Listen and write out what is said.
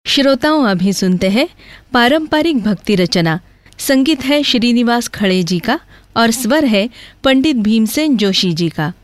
श्रोताओं, अभी सुनते हैं पारंपरिक भक्ति रचना। संगीत है श्रीनिवास खड़े जी का और स्वर है पंडित भीमसेन जोशी जी का।